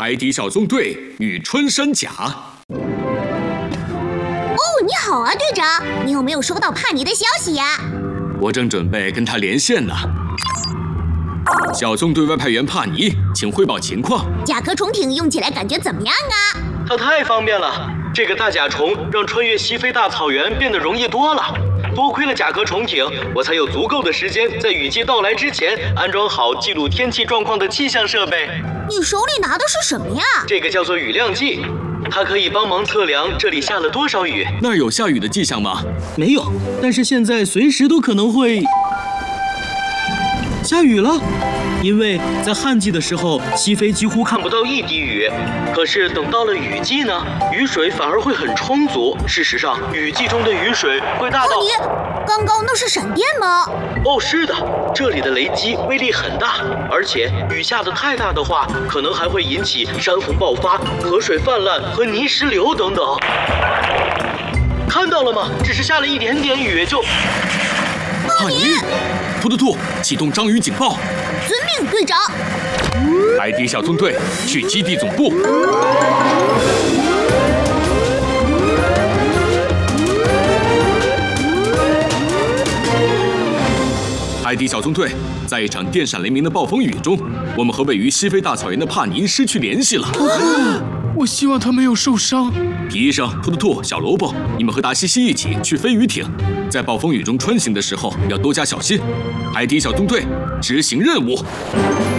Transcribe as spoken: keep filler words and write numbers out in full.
海底小纵队与穿山甲。 哦，你好啊，队长，你有没有收到帕尼的消息呀？ 我正准备跟他连线呢。小纵队外派员帕尼，请汇报情况。 甲壳虫艇用起来感觉怎么样啊？ 它太方便了，这个大甲虫让穿越西非大草原变得容易多了。多亏了甲壳虫艇，我才有足够的时间在雨季到来之前安装好记录天气状况的气象设备。 你手里拿的是什么呀？ 这个叫做雨量计，它可以帮忙测量这里下了多少雨。 那儿有下雨的迹象吗？ 没有，但是现在随时都可能会下雨了。因为在旱季的时候，西非几乎看看不到一滴雨，可是等到了雨季呢，雨水反而会很充足。事实上，雨季中的雨水会大到…… 帕尼，刚刚那是闪电吗？ 哦，是的，这里的雷击威力很大，而且雨下得太大的话，可能还会引起山洪爆发、河水泛滥和泥石流等等。看到了吗？只是下了一点点雨就…… 帕尼，突突突，启动章鱼警报。 遵命，队长。 海底小纵队去基地总部。海底小纵队在一场电闪雷鸣的暴风雨中，我们和位于西非大草原的帕尼失去联系了。 啊、我希望他没有受伤。 皮医生、突突兔、小萝卜，你们和达西西一起去飞鱼艇，在暴风雨中穿行的时候要多加小心。海底小纵队执行任务。